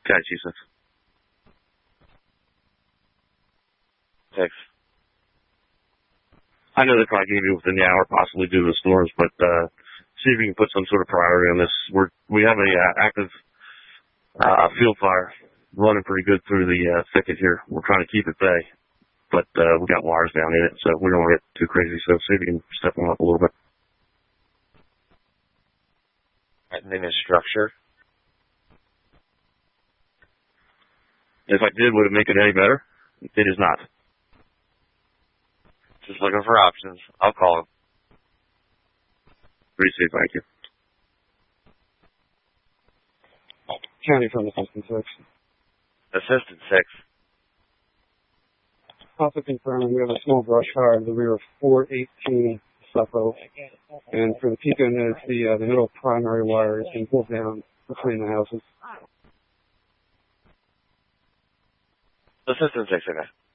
Sky Chief 6. I know they probably gave you within the hour, possibly due to the storms, but see if you can put some sort of priority on this. We have a active field fire running pretty good through the thicket here. We're trying to keep it bay, but we got wires down in it, so we don't want to get too crazy. So see if you can step them up a little bit. And then the structure. If I did, would it make it any better? It is not. Just looking for options. I'll call him. Appreciate it. Thank you. County from Assistant 6. Assistant 6. Also confirming we have a small brush fire in the rear of 418 Suffolk. And for the peak end, the middle primary wire is being pulled down between the houses. Assistant 6, okay.